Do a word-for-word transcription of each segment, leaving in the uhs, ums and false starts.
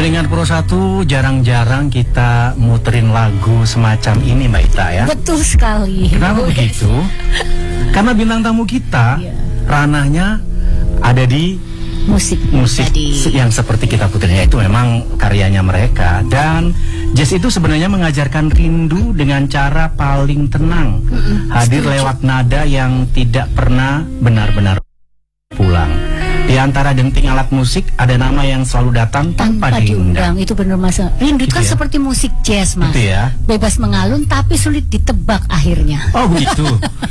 Pendengar Pro satu, jarang-jarang kita muterin lagu semacam ini Mbak Ita ya. Betul sekali. Kenapa begitu? Karena bintang tamu kita Iya. ranahnya ada di musik musik Jadi. yang seperti kita putarnya itu memang karyanya mereka. Dan jazz itu sebenarnya mengajarkan rindu dengan cara paling tenang. Mm-mm, Hadir setuju. lewat nada yang tidak pernah benar-benar pulang. Di antara denting alat musik ada nama yang selalu datang tanpa, tanpa diundang. diundang. Itu benar Mas. Rindu itu Gitu kan ya? seperti musik jazz Mas. Gitu ya? Bebas mengalun tapi sulit ditebak akhirnya. Oh begitu.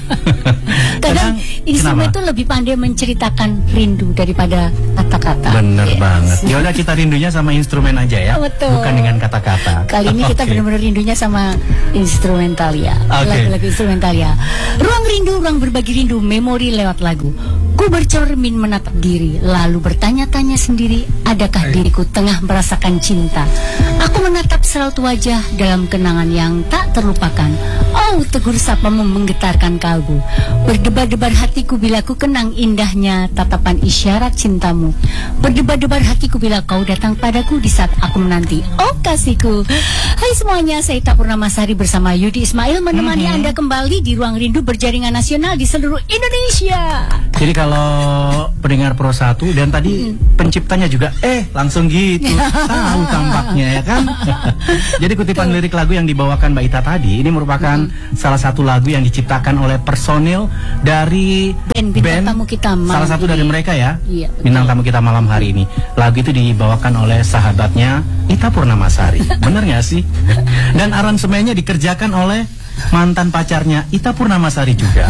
Kadang instrumen kenapa? itu lebih pandai menceritakan rindu daripada kata-kata. Bener Yes. banget. Ya udah kita rindunya sama instrumen aja ya. Betul. Bukan dengan kata-kata. Kali ini kita Oke. benar-benar rindunya sama instrumental ya. Oke. Lagu-lagu instrumental ya. Ruang rindu, ruang berbagi rindu, memori lewat lagu. Ku bercermin menatap diri, lalu bertanya-tanya sendiri, adakah diriku tengah merasakan cinta? Aku menatap seraut wajah dalam kenangan yang tak terlupakan. Oh, tegur sapamu menggetarkan kalbu. Berdebar-debar hatiku bila ku kenang indahnya tatapan isyarat cintamu. Berdebar-debar hatiku bila kau datang padaku di saat aku menanti. Oh, kasihku. Hai semuanya, saya Ita Purnamasari bersama Yudi Ismail menemani Mhm. Anda kembali di Ruang Rindu berjaringan nasional di seluruh Indonesia. Jadi kalau pendengar Pro satu dan tadi penciptanya juga eh langsung gitu tahu tampaknya ya kan. Jadi kutipan lirik lagu yang dibawakan Mbak Ita tadi ini merupakan salah satu lagu yang diciptakan oleh personil dari Band bintang tamu kita malam salah satu ini. dari mereka ya. Iya, betul. Bintang tamu kita malam hari ini. Lagu itu dibawakan oleh sahabatnya Ita Purnamasari. Bener gak sih? Dan aransemennya dikerjakan oleh mantan pacarnya Ita Purnamasari juga.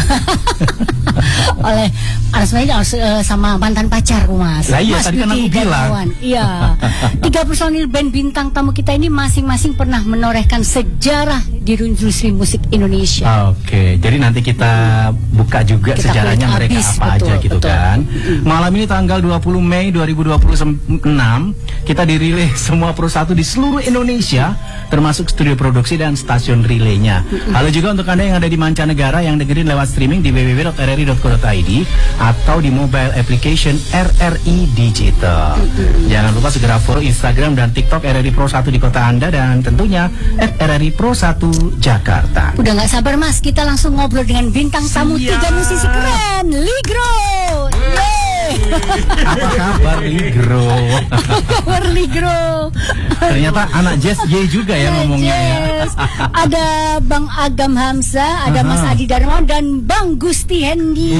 Oleh aransemennya uh, sama mantan pacarku Mas. Lah iya, Mas tadi kan Yudi aku bilang. Darmawan. Iya. Tiga personil band bintang tamu kita ini masing-masing pernah menorehkan sejarah di industri musik Indonesia. Oke, jadi nanti kita buka juga Kita sejarahnya kulik mereka abis, apa betul, aja gitu betul. kan. Malam ini tanggal dua puluh Mei dua ribu dua puluh enam kita dirilis semua Pro satu di seluruh Indonesia termasuk studio produksi dan stasiun relaynya. Halo juga untuk Anda yang ada di mancanegara yang dengerin lewat streaming di w w w dot r r i dot co dot i d atau di mobile application R R I Digital. Jangan lupa segera follow Instagram dan TikTok R R I Pro satu di kota Anda dan tentunya at R R I Pro satu Jakarta. Udah nggak sabar Mas, kita langsung ngobrol dengan bintang tamu Siap. tiga musisi keren, Ligro. Yeay. Apa kabar Ligro? Kabar Ligro. Ternyata anak jazz J juga ya ngomongnya ya. Yes. Ada Bang Agam Hamzah, ada Aha. Mas Adi Darmawan dan Bang Gusti Hendi.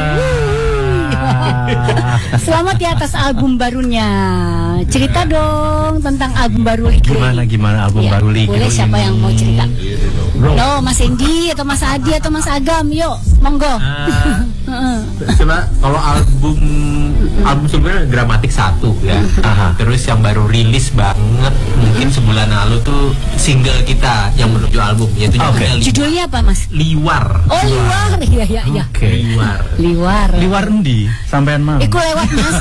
Selamat di atas album barunya. Cerita dong tentang album baru Ligro. Gimana gimana album Ya, baru Ligro boleh siapa ini? yang mau cerita? Bro. Yo, Mas Hendi atau Mas Adi atau Mas Agam, yuk, monggo. Ah, Coba kalau album album sebelumnya Gramatik satu ya. Aha. Terus yang baru rilis banget mungkin sebulan lalu tuh single kita yang menuju album yaitu Oke. judulnya Li- Judulnya apa, Mas? Liwar. Oh, Liwar. Iya, iya, iya. Oke. Liwar. Liwar. Liwar endi? Sampean mau? Iku lewat, Mas.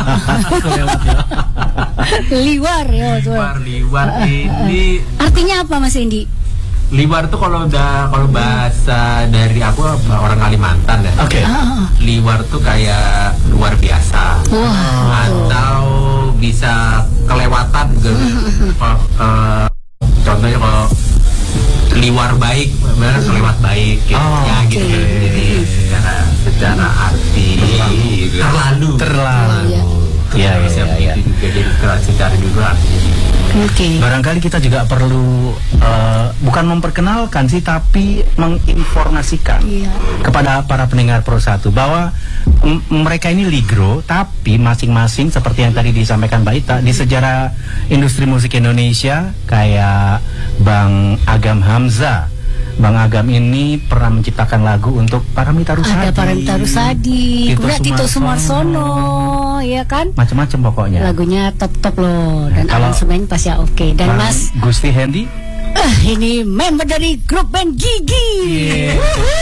Liwar, yo, tuh. Liwar, liwar ini Artinya apa, Mas Hendi? liwar tuh kalau udah kalau bahasa dari aku orang Kalimantan ya. Oke. Ah, Liwar tuh kayak luar biasa. wah. Atau bisa kelewatan gitu. Kalau, eh, contohnya kalau liwar baik, benar kelewat baik gitu. Oh, ya gitu. oke. Jadi secara secara arti gitu. terlalu Terlalu. Iya. Iya, Terus iya, yang iya. bikin juga jadi terlalu secara juga artinya. Oke. Barangkali kita juga perlu eh, bukan memperkenalkan sih, tapi menginformasikan Iya. kepada para pendengar Pro satu bahwa m- mereka ini Ligro, tapi masing-masing seperti yang tadi disampaikan Mbak Ita di sejarah industri musik Indonesia kayak Bang Agam Hamzah. Bang Agam ini pernah menciptakan lagu untuk Paramita Rusadi. Ada Paramita Rusadi, Tito kemudian Tito Sumarsono. Sumarsono, ya kan? Macam-macam pokoknya. Lagunya top-top loh, dan Kalau- aransemen pas ya oke. Dan Bang Mas, Gusti Hendi. eh, ini member dari grup band Gigi. Yeah.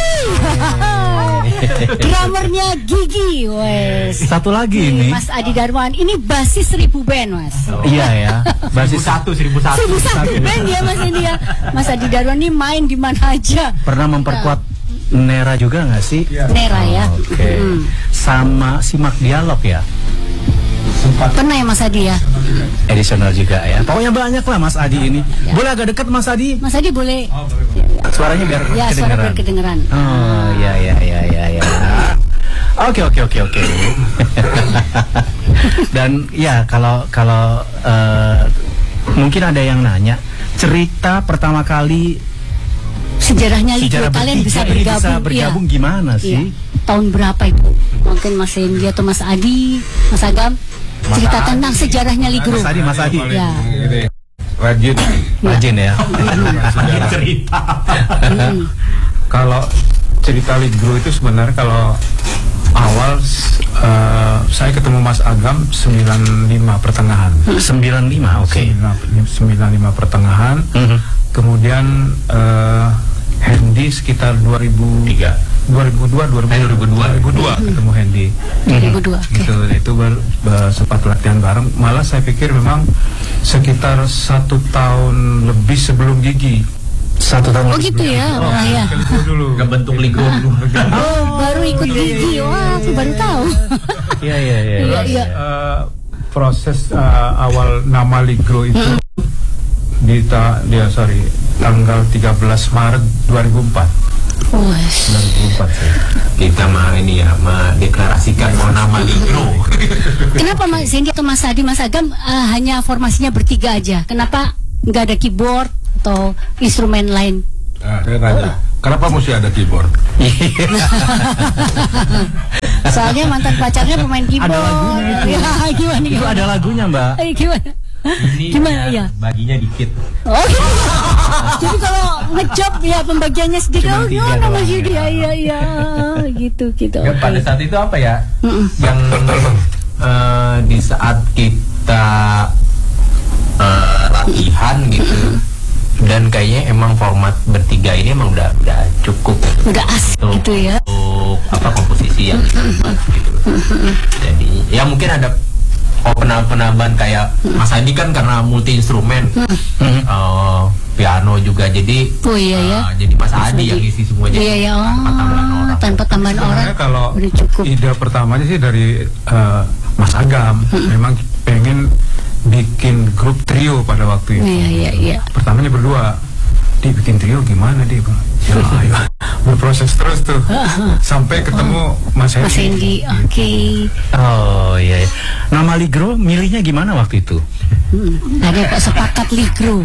Drummernya Gigi, wes. Satu lagi ini. Mas Adi Darmawan, ini basis seribu band, Mas. Iya ya. Seribu Basis satu, seribu satu. Seribu satu band ya Mas ini ya. Mas Adi Darmawan ini main di mana aja. pernah memperkuat Nera juga nggak sih? Nera ya. Oke. Mm. Sama simak dialog ya. Pernah ya Mas Adi ya. Additional juga ya. Pokoknya banyak lah Mas Adi ini. Ya. Boleh agak dekat Mas Adi? Mas Adi boleh. Suaranya biar Ya, suara kedengeran. biar kedengeran. Oh, ya ya ya ya ya. Oke oke oke oke. Dan ya kalau kalau eh, mungkin ada yang nanya cerita pertama kali Sejarahnya Ligro sejarah kalian bisa bertiga ini bergabung. bisa bergabung Iya. gimana Iya. sih? Tahun berapa itu? Mungkin Mas Hendy atau Mas Adi, Mas Agam cerita Adi. tentang sejarahnya Ligro. Mas Adi, Mas Adi. Ya. Ini, rajin. Rajin ya. cerita. Hmm. Kalau cerita Ligro itu sebenarnya kalau awal eh, saya ketemu Mas Agam sembilan puluh lima pertengahan. sembilan puluh lima, oke. sembilan puluh lima pertengahan. Mhm. Kemudian eh, Hendy sekitar dua ribu tiga, dua ribu dua, dua ribu dua, dua ribu dua ketemu Hendy. dua ribu dua. Oke. Gitu, itu baru baru sempat latihan bareng. Malah saya pikir memang sekitar satu tahun lebih sebelum Gigi. Satu tahun. Oh gitu ya, wah ya. Ligro dulu. Gak bentuk Ligro dulu. Oh, baru ikut Gigi. Wah, aku baru tahu. Iya iya iya. Iya, iya. Eh, proses eh, awal nama Ligro itu di ta, dia sorry tanggal tiga belas Maret dua ribu empat. Wes. dua ribu empat saya. Kita mah ini ya mendeklarasikan mau nama Ligro. Kenapa Mas Hendy atau Mas Adi, Mas Agam eh, hanya formasinya bertiga aja? Kenapa nggak ada keyboard atau instrumen lain? Nah, saya nanya, kenapa mesti ada keyboard? Soalnya mantan pacarnya pemain keyboard. Ada lagunya itu. Ya, gimana Itu gimana? ada lagunya, Mbak. Eh, gimana? Ini Gimana, ya? baginya dikit. Oh, gitu. Jadi kalau ngejob ya pembagiannya sedikit. Cuma Oh, tiga gimana doang, Mas ya. Yudi? Ya, iya, iya. Gitu, gitu. Ya, Oke. pada saat itu apa ya? Mm-mm. Yang eh, di saat kita eh, latihan gitu. Dan kayaknya emang format bertiga ini emang udah udah cukup Udah asik untuk, gitu ya. untuk apa komposisi yang dibuat gitu. Jadi ya mungkin ada oh, penambahan kayak Mas Adi kan karena multi instrumen, eh, piano juga jadi Oh iya ya. eh, jadi Mas Adi yang isi semuanya. Iya ya. tanpa tambahan Oh, orang. tanpa tambahan orang. Sebenarnya kalau udah cukup. ide pertamanya sih dari eh, Mas Agam, memang pengen bikin grup trio pada waktu itu. Iya, iya, iya. Pertamanya berdua, dia bikin trio gimana dia? Bang? Ya, ayo. Berproses terus tuh sampai ketemu Mas Hendy. Mas Hendy, oke. Oh iya, iya. Nama Ligro milihnya gimana waktu itu? Hmm, ada kok sepakat Ligro.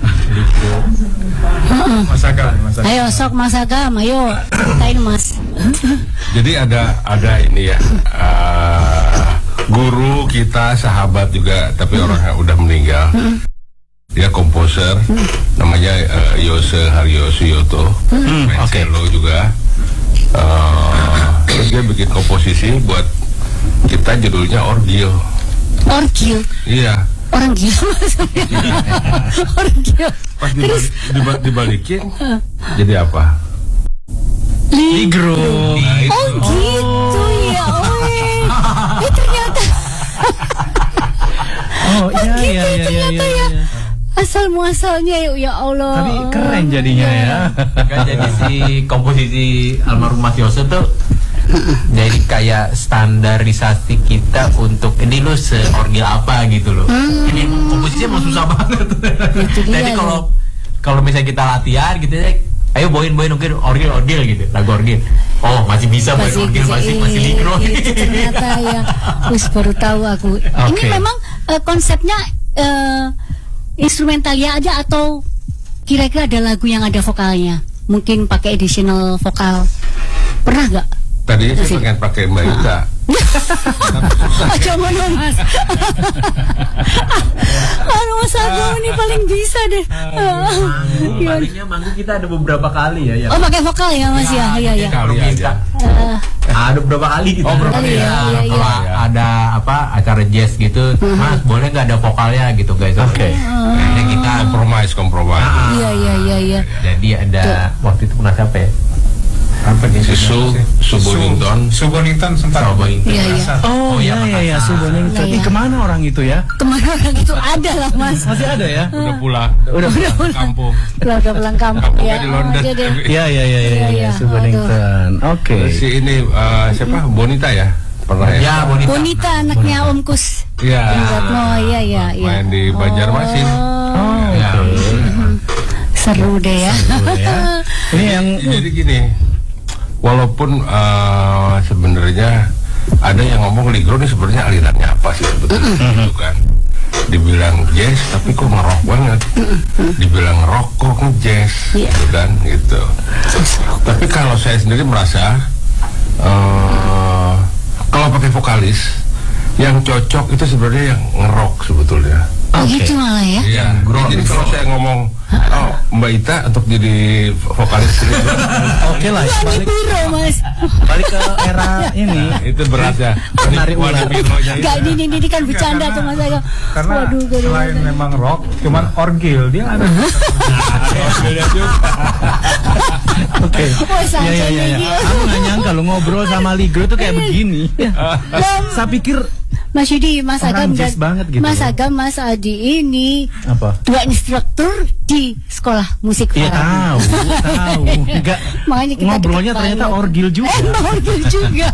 Mas Agam, Mas Agam. Ayo sok Mas Agam, ayo ceritain Mas. Jadi ada ada ini ya, uh, guru kita, sahabat juga, tapi orangnya udah meninggal. Dia komposer, namanya uh, Yose Haryo Suyoto, Hmm, main oke. cello juga. Uh, terus dia bikin komposisi buat kita, judulnya Orgil. Orgil, Iya. orang gila maksudnya. Orang gila. Pas Terus dibalik, diba- dibalikin, jadi apa? Ligro. oh gitu ya, oh eh ternyata Oh iya iya iya iya. ternyata iya, ya. iya. Asal muasalnya ya, ya Allah. Tapi keren jadinya ya. Kan jadi si komposisi almarhum Mas Yose tuh jadi kayak standarisasi kita untuk ini lu seorgil apa gitu loh. Ini komposisinya emang susah banget. Itu dia Jadi ya. kalau kalau misalnya kita latihan gitu ya, ayo boin boin mungkin orgil orgil gitu, lagu orgil. Oh masih bisa boin Masih orgil, bisa, masih masih iya, Ligro. itu ternyata ya. Wis baru tahu aku. Ini Oke. memang eh, konsepnya eh, instrumentalia aja atau kira-kira ada lagu yang ada vokalnya? Mungkin pakai additional vokal. Pernah nggak? Tadinya saya pengen pakai Mbak Ita. Aja ngono Mas. Aduh Mas Agam ini paling bisa deh. Gimana? Palingnya manggung kita ada beberapa kali ya. ya. Oh pakai vokal ya Mas ya, iya ya. Kali aja. Eh, Ada beberapa kali gitu. Oh, berapa kali ya? Iya, iya, Kalau iya. ada apa acara jazz gitu, Mas boleh nggak ada vokalnya gitu guys? Oke. Akhirnya kita Kompromis, kompromis. Iya iya iya iya. jadi ada waktu itu pernah siapa ya? Apa nih? Si Su, Su Bonington. Su Bonington sempat. Su Bonington. Iya iya. Oh iya iya iya, Suboning. Iya, Tapi iya. kemana orang itu ya? Kemana orang itu ada lah Mas. Masih ada ya? Udah pulang. Udah. Kampung. Udah udah pulang kampung Kampungnya ya. di London. Oh, deh. Iya iya iya iya, Iya, iya, iya. Subonington. Oke. Si ini uh, siapa? Bonita ya? Pernah ya? Ya, Bonita. Bonita anaknya Om Kus. Iya. Bung Retno, iya iya iya. Main di Banjarmasin. Oh, Ya. seru deh ya. ya. Ini yang Jadi gini, walaupun eh, sebenarnya ada yang ngomong Ligro ini sebenarnya alirannya apa sih sebetulnya, gitu kan? Dibilang jazz tapi kok ngerok banget, dibilang rock kok nge-jazz, gitu kan, gitu. Tapi kalau saya sendiri merasa eh, kalau pakai vokalis yang cocok itu sebenarnya yang ngerok sebetulnya. Oh gitu malah ya. Iya, jadi kalau saya ngomong oh, Mbak Ita untuk jadi vokalis oke lah, Wah, balik, ini biro mas. balik ke era ini. itu berat ya. Menarik ular. Gak ini ini ini kan bercanda tuh mas Agam. Karena Waduh, waduh, selain waduh. memang rock, cuman orgil dia ada. Oke. Oh, Ya santai ya ya. ya. dia. Aku nggak nyangka lo ngobrol sama Ligro tuh kayak begini. Saya pikir Mas Yudi, Mas Orang Agam jazz dan banget gitu Mas loh. Agam, Mas Adi ini apa? dua instruktur di sekolah musik Iya Farabi. tahu, tahu. Enggak. Makanya kita Ngobrolnya deket ternyata banget. orgil juga. Eh, orgil juga.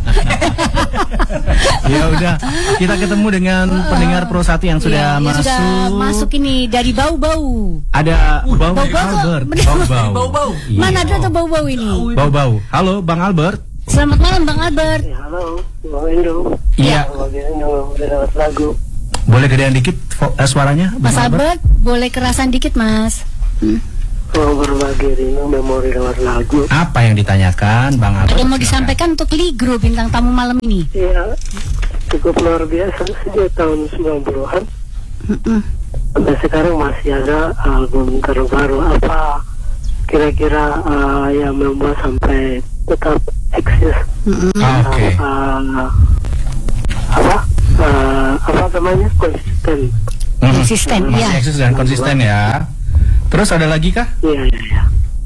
Ya udah, kita ketemu dengan pendengar Pro satu yang sudah Iya, yang masuk. sudah masuk ini dari bau-bau. Ada Bau Bau-bau kok. Albert. Bener. Bau-bau. Bau-bau. Iya. Mana ada tuh bau-bau ini? Bau-bau. Halo, Bang Albert. Selamat malam Bang Albert. Ya, halo, Bang Indo. Iya. Bang Indo, udah dapat lagu. Boleh gedean dikit vo- eh, suaranya, Bang Mas Albert, boleh kerasan dikit Mas. Hmm. Mau berbagi rindu memori lewat lagu. Apa yang ditanyakan, Bang Albert? Ada yang mau disampaikan untuk Ligro bintang tamu malam ini? Ya, cukup luar biasa sejak tahun sembilan puluhan. Mm-mm. Sampai sekarang masih ada album terbaru. Apa kira-kira uh, yang membuat sampai tetap eksis? Ah, Oke. Uh, apa? Uh, apa namanya? Konsisten. Hmm. Konsisten, Masih iya. eksis dan konsisten ya. Terus ada lagi kah? Iya, iya, iya.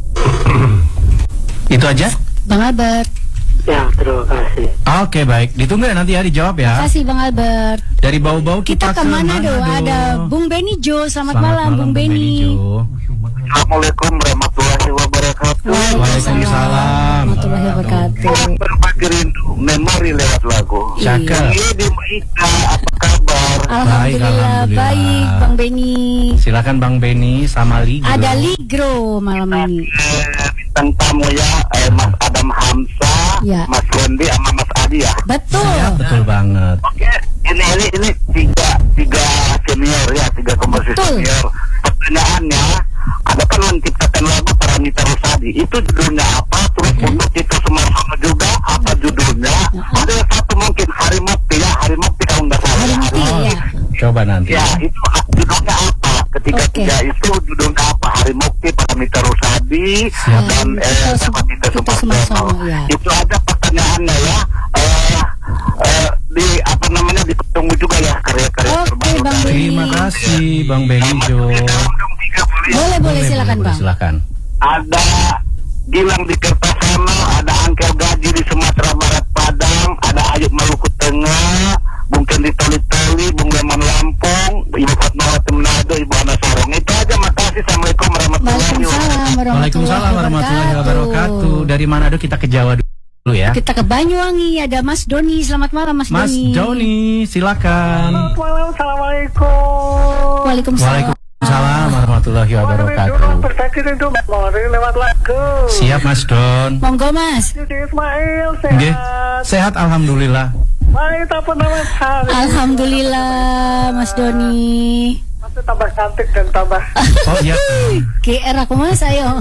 Itu aja? Bang Albert. Ya, terima kasih. Oke, baik. Ditunggu ya nanti ya dijawab ya. Kasih Bang Albert. Dari bau-bau kita, Kita ke Manado, ada Bung Beni Jo. Selamat, malam, Bung Beni. Jo. Assalamualaikum warahmatullahi wabarakatuh. Waalaikumsalam. Warahmatullahi wabarakatuh. Berbagi rindu memori lewat lagu. Cakep. Ini di Ika, apa kabar? Alhamdulillah, alhamdulillah. baik Bang Beni. Silakan Bang Beni sama Ligro. Ada Ligro malam ini. Eh, bintang tamu ya, eh, Mas Adam Hamzah, Ya. Mas Wendy, sama Mas Adi ya. Betul. Ya, betul banget. Oke, ini ini ini tiga tiga senior ya, tiga komposisi Betul. senior. Pertanyaannya, ada kan menciptakan lagu Paramita Rusadi. Itu judulnya apa? Terus untuk itu Sumarsono juga apa judulnya? Ada yang satu mungkin Hari Mukti ya, Hari Mukti kalau nggak salah. Hari Mukti, Oh, ya. coba nanti. Ya, itu judulnya apa? Ketiga Oke. tiga itu judulnya apa? Hari Mukti, Paramita Rusadi, dan Hmm, eh, Tito Sum- Paramita Tito Sumarsono. Sumarsono, ya. Itu ada pertanyaannya ya. Eh, eh, di apa namanya ditunggu juga ya karya-karya Oke, terbaru Bang dari- Beni. Terima kasih Bang Beni Jo. Boleh, boleh silakan boleh, Bang. silakan. Ada Gilang di Kertosono, ada Angkel Gaji di Sumatera Barat Padang, ada Ayub Maluku Tengah, Bung Kendi Toli-Toli, Bung Leman Lampung, Ibu Fatmawati Manado, Ibu Ana Sorong. Itu aja, makasih. Assalamualaikum warahmatullahi wabarakatuh. Waalaikumsalam Waalaikumsalam warahmatullahi wabarakatuh. Dari Manado kita ke Jawa dulu ya. Kita ke Banyuwangi, ada Mas Doni. Selamat malam Mas, Mas Doni. Joni, silakan. Malam, Assalamualaikum. Waalaikumsalam. Waalaikumsalam warahmatullahi wabarakatuh. Berbagi rindu memori lewat lagu. Siap Mas Don. Monggo Mas. Yudi Ismail, Nggih. sehat. Sehat alhamdulillah. Baik, apa nama hari? Alhamdulillah Mas Doni. Masih tambah cantik dan tambah. Oh iya. G R aku Mas, ayo.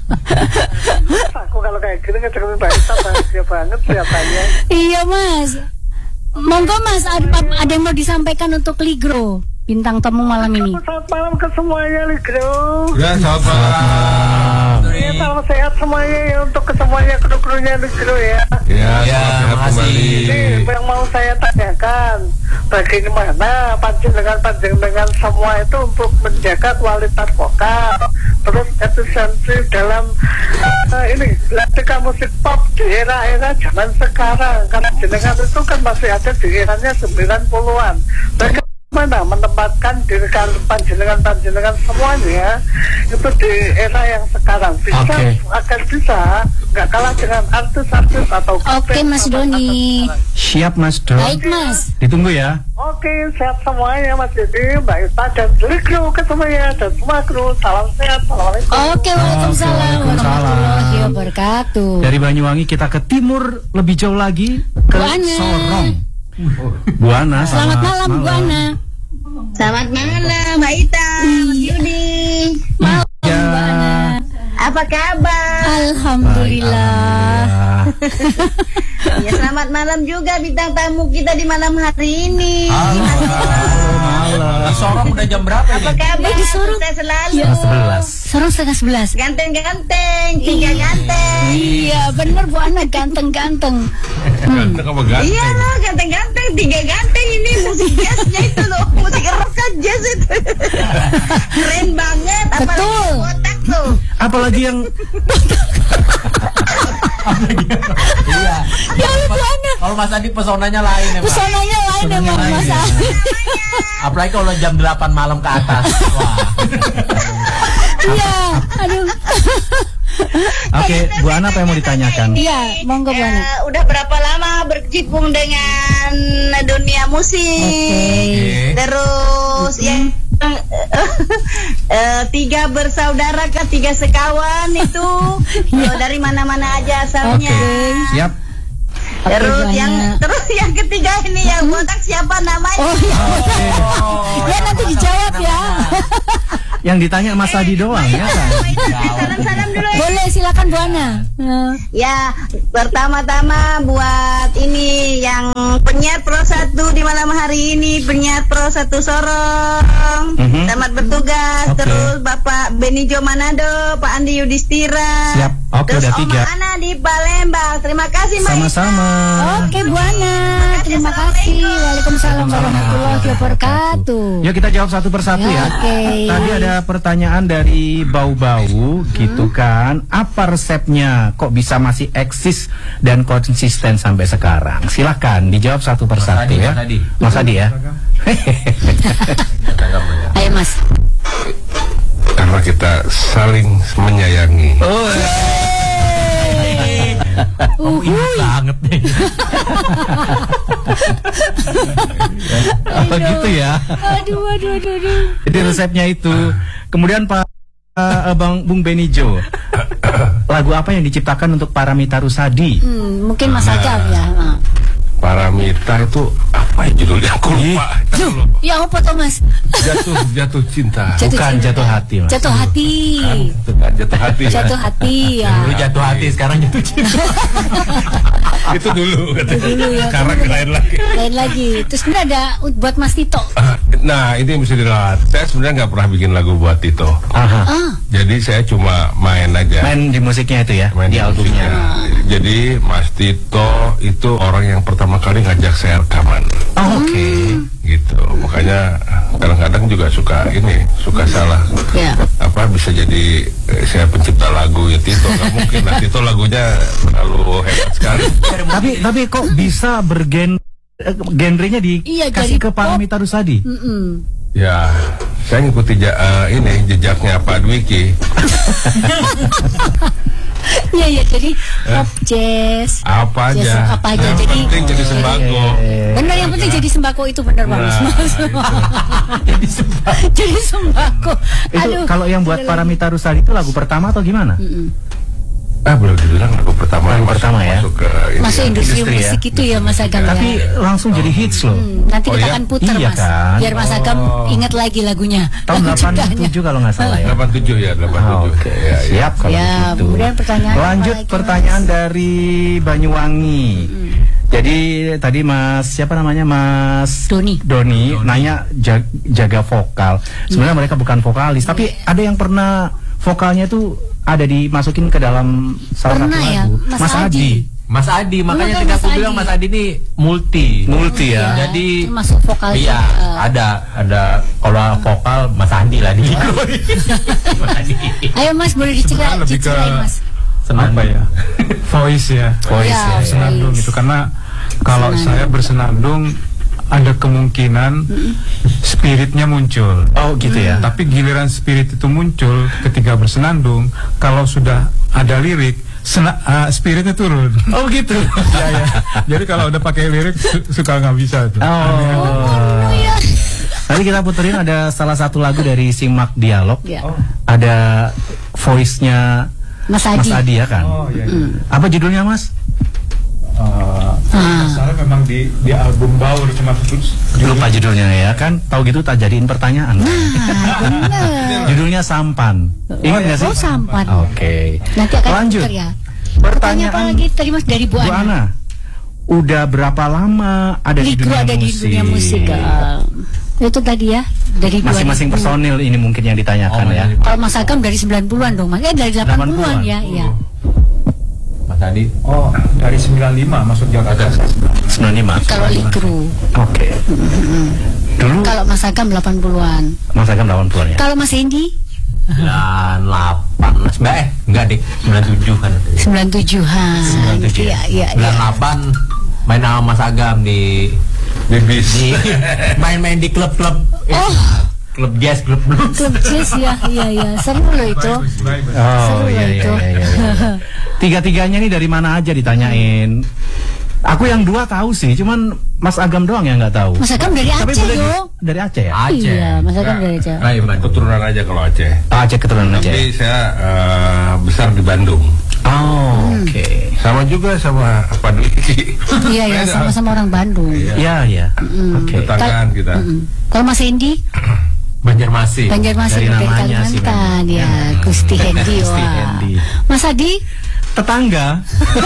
Aku kalau kayak gini ngecekin baik, bahagia banget kelihatannya. Iya Mas. Monggo Mas, ada, ada yang mau disampaikan untuk Ligro bintang tamu malam ini. Selamat malam ke semuanya, Ligro. Ya, selamat malam. Ya, salam sehat semuanya ya, untuk ke semuanya kru-krunya Ligro ya. Ya, Ya, selamat makasih. Ini kembali. yang mau saya tanyakan, bagaimana panjenengan panjenengan semua itu untuk menjaga kualitas vokal, terus efisiensi dalam uh, ini ketika musik pop di era-era zaman sekarang, karena jenengan itu kan masih ada di eranya sembilan puluhan. Bagaimana menempatkan diri panjenengan-panjenengan semuanya itu di era yang sekarang bisa Oke. agar bisa nggak kalah dengan artis-artis atau Oke Mas Doni. Siap Mas Don. Baik Mas. Ditunggu ya. Oke, sehat semuanya Mas Didi, Mbak Ita, dan seluruh kru kesemuanya, dan semua kru. Salam sehat, assalamualaikum. Oke, waalaikumsalam Waalaikumsalam. warahmatullahi wabarakatuh. Dari Banyuwangi kita ke timur lebih jauh lagi ke Buana. Sorong. Buana, Selamat malam, Bu Ana. Selamat malam, Mbak Ita, Mas Yudi. Malam, Ya. Bu Ana. Apa kabar? Alhamdulillah. Ya, selamat malam juga bintang tamu kita di malam hari ini. Malam. Di Sorong udah jam berapa Apa ini? kabar? Lagi suruh. Saya selalu. Ya. sebelas. Sorong setengah sebelas. Ganteng-ganteng, tiga ganteng. Iya, bener Bu Ana, ganteng-ganteng. Ganteng apa ganteng? Iya loh, ganteng-ganteng, tiga ganteng ini musik jazznya itu loh, musik rock kan jazz itu. Keren banget, apalagi Betul. botak tuh. Apalagi yang Iya. Ya Allah, Bu Ana. Kalau Mas Adi pesonanya lain ya, Pak. Pesonanya lain emang lain, Mas ya. Adi. Apalagi kalau jam delapan malam ke atas. Wah. Iya, aduh. Oke, Bu Ana apa yang mau ditanyakan? Iya, monggo Bu Ana. Eh, udah berapa lama berkecimpung dengan dunia musik? Oke. Terus yang eh, tiga bersaudara ke tiga sekawan itu eh, dari mana-mana aja asalnya. Oke, siap. Oke, Terus Bu yang Ana. terus yang ketiga ini yang botak siapa namanya? Oh, iya. Ya nanti dijawab ya. Yang ditanya Mas Adi doang ya kan? Salam-salam dulu ya. Boleh, silakan Bu Ana. Nah. Ya, pertama-tama buat ini yang penyiar Pro satu di malam hari ini, penyiar Pro satu Sorong, Mhm. selamat bertugas. Oke. Terus Bapak Benijo Manado, Pak Andi Yudhistira. Siap. Oke, Terus udah tiga. Oma Ana di Palembang. Terima kasih, Mbak Ita. Sama-sama. Oke Bu Ana, terima kasih. Waalaikumsalam warahmatullahi wabarakatuh. Yuk kita jawab satu persatu ya. Oke. Tadi ada pertanyaan dari Bau-Bau gitu kan. Apa resepnya kok bisa masih eksis dan konsisten sampai sekarang? Silahkan dijawab satu persatu Adi, ya. Mas Adi. Mas Adi ya. Ayo Mas. Karena kita saling menyayangi. Oh, Oh, ingat banget nih. apa gitu ya? Aduh, aduh, aduh, aduh. Jadi resepnya itu. Kemudian Pak uh, Bang Bung Benijo. Lagu apa yang diciptakan untuk Paramita Rusady? Hmm, mungkin Mas Agam ya. Nah. Paramita itu apa ya judulnya? Aku lupa. Ntar dulu. Ya apa tuh Mas? Jatuh jatuh cinta. Jatuh Bukan cinta. jatuh hati, Mas. Jatuh hati. Itu kan jatuh hati. Jatuh hati ya. Dulu jatuh hati, sekarang jatuh cinta. Itu dulu katanya. Dulu ya. Sekarang lain lagi. Lain lagi. Terus sebenarnya ada buat Mas Tito. Nah ini mesti dilihat. Saya sebenarnya nggak pernah bikin lagu buat Tito. Aha. Ah, Jadi saya cuma main aja. Main di musiknya itu ya, Main di albumnya. musiknya. Jadi Mas Tito itu orang yang pertama kali ngajak saya rekaman. Oh, oke. Gitu. Makanya kadang-kadang juga suka ini, suka salah. ya. Apa bisa jadi eh, saya pencipta lagu ya Tito? Nggak mungkin lah. Tito lagunya terlalu hebat sekali. tapi tapi kok bisa bergen eh, genrenya Iya, dikasih jadi ke Paramita Rusady? Mm-mm. Ya, saya ngikuti ja- eh, ini jejaknya Pak Dwiki. Iya, iya, jadi pop jazz. Apa Jazz, aja. apa aja. Yang Jadi penting jadi sembako. benar, yang penting jadi sembako itu benar Nah, bagus Mas. Jadi sebab. Jadi sembako. Itu Aduh. kalau yang buat Paramita Rusady itu lagu pertama atau gimana? Ah, boleh dibilang lagu pertama Lagu masuk- pertama ya? Masuk ke ini. Masuk ya. industri, Industri ya. musik itu ya Mas Agam Tapi ya. langsung jadi hits loh. Hmm, nanti Oh, kita iya? akan putar Iya Mas, kan? biar Mas Agam ingat lagi lagunya. Tahun Lagu delapan puluh ciptaannya. tujuh kalau nggak salah ya. delapan puluh tujuh ya, delapan puluh tujuh. Oke, Ya, ya. siap kalau Ya, begitu. kemudian pertanyaan apa Lanjut lagi, pertanyaan dari Banyuwangi. Jadi tadi Mas siapa namanya Mas Doni. Doni, nanya jag- jaga vokal. Sebenarnya mereka bukan vokalis, tapi ada yang pernah vokalnya itu ada dimasukin ke dalam salah Pernah satu ya, lagu. Mas Mas Adi. Adi. Mas Adi, makanya Bukan tadi Mas aku bilang Adi. Mas Adi ini multi. Multi ya. Jadi Termasuk vokal iya, juga. ada ada kalau vokal Mas Andi lah di. Mas Adi. Ayo Mas, boleh diceritain, Sebenarnya lebih ke- diceritain Mas. Senang apa ya voice ya Voice Ya, ya. senandung voice. itu karena kalau saya bersenandung ada kemungkinan spiritnya muncul. Oh gitu ya. Tapi giliran spirit itu muncul ketika bersenandung, kalau sudah ada lirik, sena- uh, spiritnya turun. Oh gitu. Ya, ya. Jadi kalau udah pakai lirik su- suka nggak bisa tuh. Oh. ya. Tadi kita puterin ada salah satu lagu dari Simak Dialog. Ya. Ada voice-nya Mas Mas Adi. Adi ya kan? Oh iya. iya. Apa judulnya Mas? Uh, Ah. Masalah memang di di album Baur cuma Lupa judulnya ya kan? Tahu gitu tak jadiin pertanyaan. Nah, bener. Judulnya Sampan. Ingat nggak sih? Oh, Sampan. Oke. Nanti akan Lanjut. puter ya. Pertanyaan apa Pertanyaan lagi tadi Mas dari Bu, Bu Ana? Ana. Udah berapa lama ada di Ligro dunia ada di musik? dunia musik. ah. Itu tadi ya dari Masing-masing dua ribu. personil ini mungkin yang ditanyakan Oh, ya. masing- Kalau Mas Agam dari sembilan puluhan dong Mas. Eh dari delapan puluhan ya, iya. Mas Adi. Oh, dari sembilan puluh lima masuk Jakarta. sembilan puluh lima. Kalau Ligro. Oke. Dulu Kalau Mas Agam delapan puluhan. Mas Agam delapan puluhan ya. Kalau Mas Hendy sembilan delapan enggak eh enggak deh sembilan tujuh kan sembilan tujuhan. sembilan tujuh. Iya, iya, sembilan iya. delapan main sama Mas Agam di Di bis. di main-main di klub-klub eh, Oh. klub jazz klub blues. Klub jazz ya, iya iya. Seru loh itu. Oh Seru iya iya itu. iya. iya, iya. Tiga-tiganya nih dari mana aja ditanyain. Aku yang dua tahu sih, cuman Mas Agam doang yang nggak tahu. Mas Agam dari Tapi Aceh boleh di- yo. dari Aceh ya? Aceh. Iya, Mas Agam dari Aceh. Rai Bandung. Keturunan aja kalau Aceh. Ah, Aceh keturunan Aceh. Tapi saya eh, besar di Bandung. Oh, oke. Sama juga sama apa dulu? Iya ya, sama-sama orang Bandung. Iya iya. Oke. Tetanggaan kita. Mm-mm. Kalau Mas Hendy, Banjarmasin. Banjarmasin Dari dari namanya sih Kalimantan memang. ya, Gusti Hendy. Gusti Wah. Hendy. Mas Adi, Tetangga?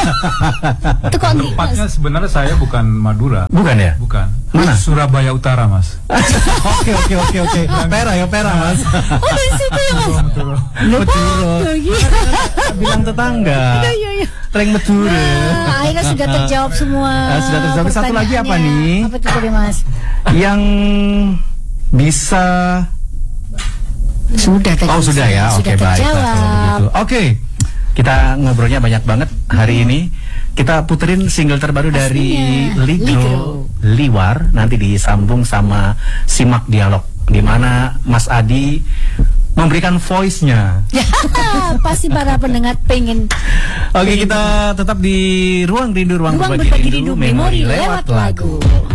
itu kok enggak, Mas? Tempatnya sebenarnya saya bukan Madura. Bukan ya? Bukan. Mana? Surabaya Utara, Mas. Oke oke oke oke. Pera ya pera Mas. Oh, dari situ ya, Mas. Betul. Meduro. Oh, iya. Bilang tetangga. Iya, iya. Treng Meduro. Nah, akhirnya sudah terjawab semua. Ah, sudah terjawab. Satu lagi apa pertanyaannya. nih? Apa itu tadi, Mas? Yang bisa Sudah tadi. Oh sudah ya, oke Sudah baik. terjawab. kalau gitu. Oke, kita ngobrolnya banyak banget hari ini. Kita puterin single terbaru dari Pastinya, Ligro, Ligro. Liwar. Nanti disambung sama Simak Dialog, di mana Mas Adi memberikan voice-nya. Ya, pasti para pendengar pengen. Oke, kita tetap di ruang rindu, ruang, Ruang berbagi berbagi rindu, rindu memori lewat lagu.